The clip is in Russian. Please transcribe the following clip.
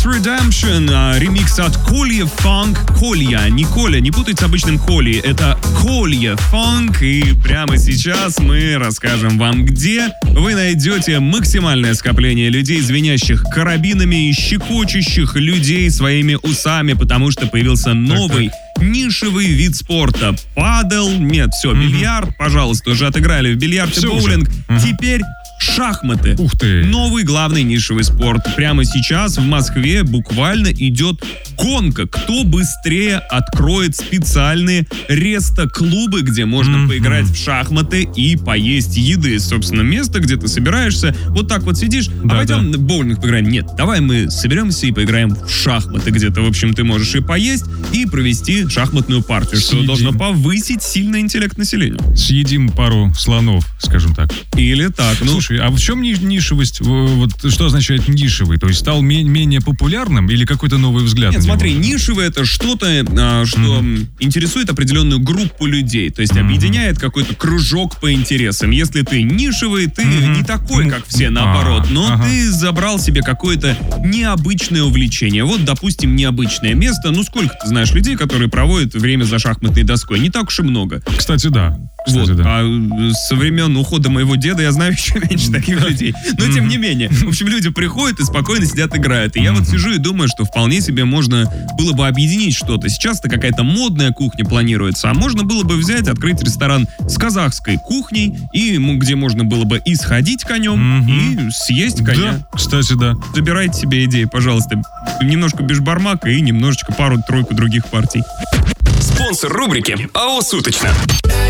Redemption, ремикс от Колья Фанк. Колья, не Коля, не путать с обычным Коли, это Колья Фанк. И прямо сейчас мы расскажем вам, где вы найдете максимальное скопление людей, звенящих карабинами и щекочущих людей своими усами, потому что появился новый нишевый вид спорта. Падел, нет, все, бильярд, пожалуйста, уже отыграли в бильярд и боулинг. Теперь шахматы. Ух ты. Новый главный нишевый спорт. Прямо сейчас в Москве буквально идет гонка. Кто быстрее откроет специальные реста-клубы, где можно поиграть в шахматы и поесть еды. Собственно, место, где ты собираешься. Вот так вот сидишь, пойдем в боулинг поиграем. Нет, давай мы соберемся и поиграем в шахматы, где-то, в общем, ты можешь и поесть, и провести шахматную партию, что должно повысить сильно интеллект населения. Съедим пару слонов, скажем так. Или так. Слушай, а в чем нишевость? Вот что означает нишевый? То есть стал менее популярным или какой-то новый взгляд? Нет, смотри, нишевый — это что-то, что интересует определенную группу людей. То есть объединяет какой-то кружок по интересам. Если ты нишевый, ты не такой, как все, наоборот. Но ты забрал себе какое-то необычное увлечение. Вот, допустим, необычное место. Ну, сколько ты знаешь людей, которые проводят время за шахматной доской? Не так уж и много. Кстати, да. А со времен ухода моего деда я знаю еще меньше таких людей. Но тем не менее. В общем, люди приходят и спокойно сидят, играют. И я вот сижу и думаю, что вполне себе можно было бы объединить что-то. Сейчас-то какая-то модная кухня планируется, а можно было бы взять, открыть ресторан с казахской кухней, и где можно было бы и сходить конем, и съесть коня. Да, кстати, да. Забирайте себе идеи, пожалуйста. Немножко бешбармака и немножечко пару-тройку других партий. Спонсор рубрики АО «Суточно».